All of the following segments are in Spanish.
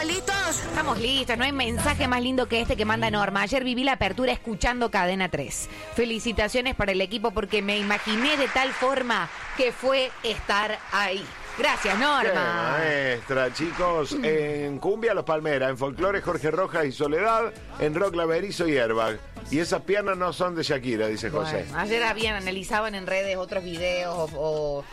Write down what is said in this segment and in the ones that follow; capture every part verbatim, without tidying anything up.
¿Estamos listos? Estamos listos, no hay mensaje más lindo que este que manda Norma. Ayer viví la apertura escuchando Cadena tres. Felicitaciones para el equipo porque me imaginé de tal forma que fue estar ahí. Gracias, Norma. Qué maestra, chicos. En Cumbia, Los Palmeras. En Folclore, Jorge Rojas y Soledad. En Rock, La Berizo y Airbag. Y esas piernas no son de Shakira, dice José. Bueno, ayer habían, analizaban en redes otros videos o, o,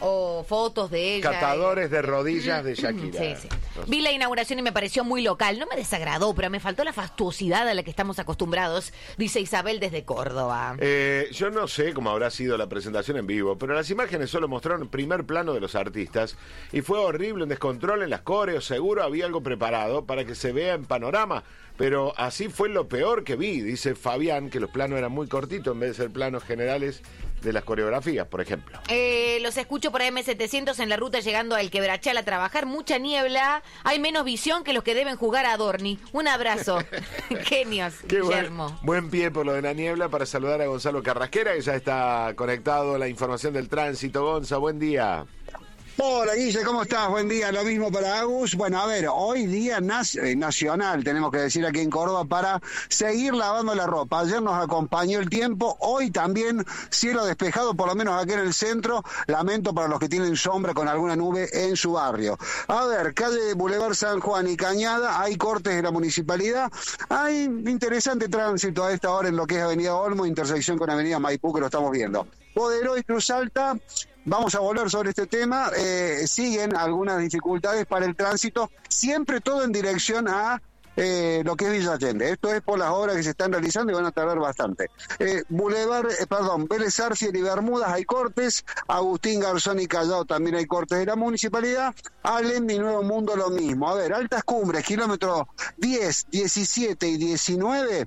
o fotos de ella. Catadores de rodillas de Shakira. Sí, sí. Vi la inauguración y me pareció muy local. No me desagradó, pero me faltó la fastuosidad a la que estamos acostumbrados, dice Isabel desde Córdoba. Eh, yo no sé cómo habrá sido la presentación en vivo, pero las imágenes solo mostraron el primer plano de los artistas y fue horrible, un descontrol en las coreos. Seguro había algo preparado para que se vea en panorama, pero así fue lo peor que vi, dice Fabián, que los planos eran muy cortitos en vez de ser planos generales de las coreografías, por ejemplo. Eh, los escucho por eme setecientos en la ruta llegando al Quebrachal a trabajar. Mucha niebla, hay menos visión que los que deben jugar a Dorni. Un abrazo. Genios, Qué Guillermo. Buen, buen pie por lo de la niebla para saludar a Gonzalo Carrasquera, que ya está conectado a la información del tránsito. Gonza, buen día. Hola Guille, ¿cómo estás? Buen día, lo mismo para Agus. Bueno, a ver, hoy día nas- eh, nacional, tenemos que decir aquí en Córdoba, para seguir lavando la ropa. Ayer nos acompañó el tiempo, hoy también cielo despejado, por lo menos aquí en el centro. Lamento para los que tienen sombra con alguna nube en su barrio. A ver, calle Boulevard San Juan y Cañada, hay cortes de la municipalidad. Hay interesante tránsito a esta hora en lo que es Avenida Olmo, intersección con Avenida Maipú, que lo estamos viendo. Poderó y Cruz Alta, vamos a volver sobre este tema, eh, siguen algunas dificultades para el tránsito, siempre todo en dirección a eh, lo que es Villa Allende. Esto es por las obras que se están realizando y van a tardar bastante. Eh, Boulevard, eh, perdón, Vélez Arfiel y Bermudas hay cortes, Agustín Garzón y Callao también hay cortes de la municipalidad, Alem y Nuevo Mundo lo mismo. A ver, Altas Cumbres, kilómetros diez, diecisiete y diecinueve,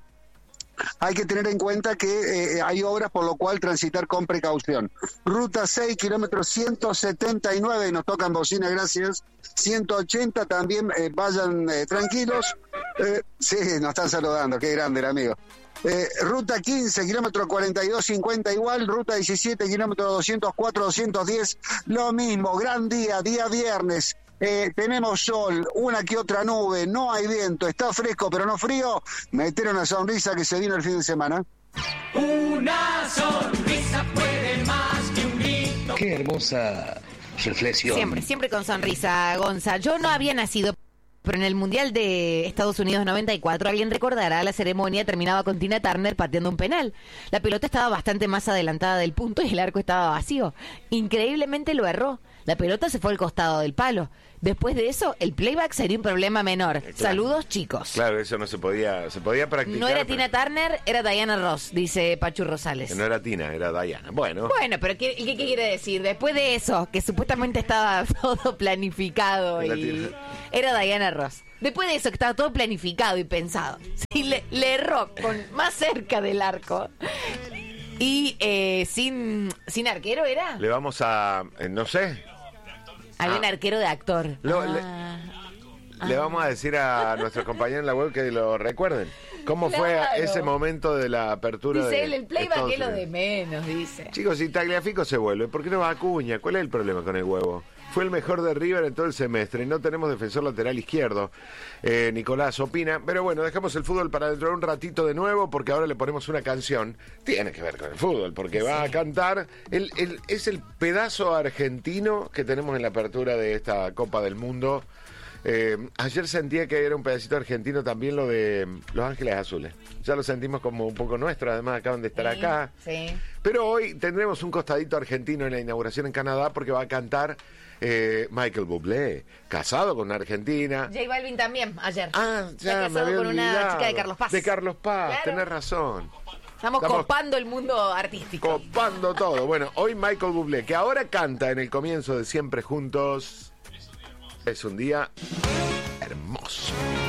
hay que tener en cuenta que eh, hay obras, por lo cual transitar con precaución. Ruta seis, kilómetros ciento setenta y nueve, nos tocan bocina, gracias. ciento ochenta también, eh, vayan eh, tranquilos. Eh, sí, nos están saludando, qué grande el amigo. Eh, ruta quince, kilómetro cuarenta y dos cincuenta igual. Ruta diecisiete, kilómetro doscientos cuatro, doscientos diez, lo mismo. Gran día, día viernes. Eh, tenemos sol, una que otra nube, no hay viento, está fresco pero no frío. Meter una sonrisa que se vino el fin de semana. Una sonrisa puede más que un grito. Qué hermosa reflexión. Siempre, siempre con sonrisa, Gonza. Yo no había nacido, pero en el Mundial de Estados Unidos noventa y cuatro, alguien recordará, la ceremonia terminaba con Tina Turner pateando un penal. La pelota estaba bastante más adelantada del punto y el arco estaba vacío. Increíblemente lo erró. La pelota se fue al costado del palo. Después de eso, el playback sería un problema menor. Claro. Saludos, chicos. Claro, eso no se podía, se podía practicar. No era pero... Tina Turner, era Diana Ross, dice Pachu Rosales. No era Tina, era Diana. Bueno. Bueno, pero ¿qué, qué quiere decir? Después de eso, que supuestamente estaba todo planificado Era y Tina. era Diana Ross. Después de eso, que estaba todo planificado y pensado. Sí, le, le erró con más cerca del arco. Y eh, sin, sin arquero era. Le vamos a, eh, no sé. Había Ah. un arquero de actor. Lo- Ah. Le vamos a decir a nuestros compañeros en la web que lo recuerden. ¿Cómo fue Claro. ese momento de la apertura Dice de él, el playback Estados es lo de Unidos? menos, dice. Chicos, si Tagliafico se vuelve, ¿por qué no va Acuña? ¿Cuál es el problema con el huevo? Fue el mejor de River en todo el semestre y no tenemos defensor lateral izquierdo. Eh, Nicolás opina, pero bueno, dejamos el fútbol para dentro de un ratito de nuevo porque ahora le ponemos una canción. Tiene que ver con el fútbol porque va a cantar, el, el, es el pedazo argentino que tenemos en la apertura de esta Copa del Mundo. Eh, ayer sentía que era un pedacito argentino también lo de Los Ángeles Azules. Ya lo sentimos como un poco nuestro, además acaban de estar Sí, acá. sí. Pero hoy tendremos un costadito argentino en la inauguración en Canadá porque va a cantar eh, Michael Bublé, casado con una argentina. J Balvin también, ayer. Ah, Está ya me casado había con una olvidado. chica de Carlos Paz. De Carlos Paz, Claro. tenés razón. Estamos, Estamos copando el mundo artístico. Copando todo. Bueno, hoy Michael Bublé, que ahora canta en el comienzo de Siempre Juntos. Es un día hermoso.